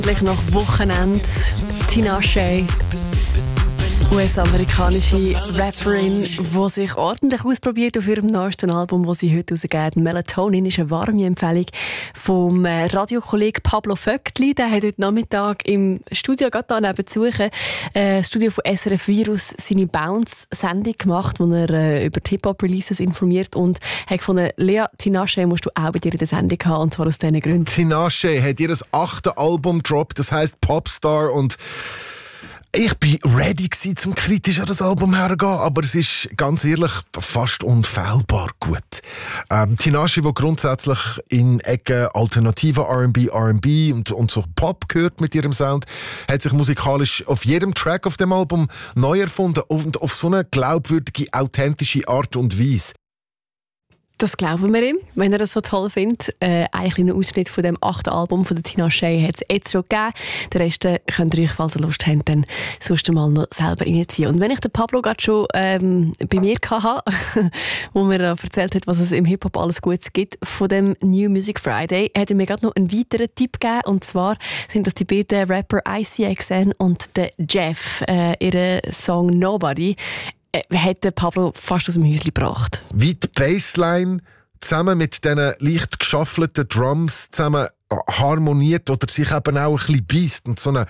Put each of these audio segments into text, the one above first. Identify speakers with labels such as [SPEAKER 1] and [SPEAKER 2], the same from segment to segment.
[SPEAKER 1] Nach Wochenende Tinashe, US-amerikanische Rapperin, die sich ordentlich ausprobiert auf ihrem neuesten Album, das sie heute rausgeben. Melatonin ist eine warme Empfehlung vom Radiokollegen Pablo Vöckli. Der hat heute Nachmittag im Studio gerade da neben Besuchen, das Studio von SRF Virus, seine Bounce-Sendung gemacht, wo er über die Hip-Hop-Releases informiert und hat gefunden, Lea, Tinashe musst du auch bei dir in der Sendung haben, und zwar aus diesen Gründen.
[SPEAKER 2] Tinashe hat ihr 8. Album gedroppt, das heisst Popstar, und ich war ready zum kritisch an das Album hergehen, aber es ist, ganz ehrlich, fast unfehlbar gut. Tinashe, die grundsätzlich in Ecken alternativer R&B und so Pop gehört mit ihrem Sound, hat sich musikalisch auf jedem Track auf dem Album neu erfunden und auf so eine glaubwürdige, authentische Art und Weise.
[SPEAKER 1] Das glauben wir ihm, wenn er das so toll findet. Ein kleiner Ausschnitt von dem 8. Album von der Tinashe hat es jetzt schon gegeben. Den Rest könnt ihr euch, falls ihr Lust habt, dann sonst mal noch selber reinziehen. Und wenn ich den Pablo gerade schon bei mir hatte, wo mir erzählt hat, was es im Hip-Hop alles Gutes gibt, von dem New Music Friday, hat er mir gerade noch einen weiteren Tipp gegeben. Und zwar sind das die beiden Rapper ICXN und der Jeff. Ihren Song Nobody hat Pablo fast aus dem Häuschen gebracht.
[SPEAKER 2] Wie die Bassline zusammen mit diesen leicht geschaffelten Drums zusammen harmoniert oder sich eben auch ein bisschen beißt und so einen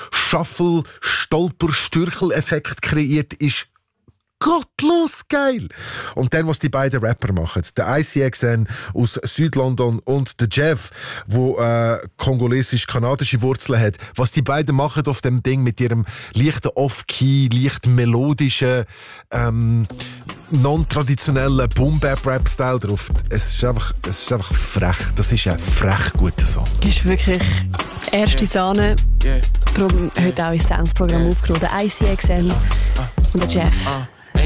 [SPEAKER 2] Shuffle-Stolper-Stürchel-Effekt kreiert, ist gottlos geil. Und dann, was die beiden Rapper machen, der ICXN aus Südlondon und der Jeff, der kongolesisch-kanadische Wurzeln hat, was die beiden machen auf dem Ding mit ihrem leichten Off-Key, leicht melodischen, non-traditionellen Boom-Bap-Rap-Style drauf. Es ist einfach frech. Das ist ein frech guter Song.
[SPEAKER 1] Das ist wirklich erste Sahne. Darum heute auch ins Sounds-Programm aufgenommen. Der ICXN und der Jeff.